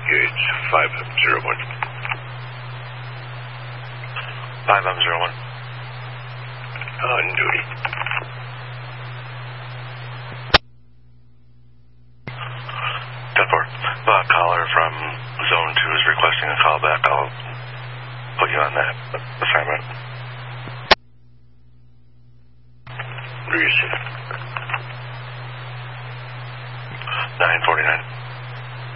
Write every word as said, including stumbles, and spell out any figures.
Gauge five zero one. five zero one. On duty. ten four. Uh, caller from Zone two is requesting a call back. I'll put you on that assignment. Receive. nine forty-nine.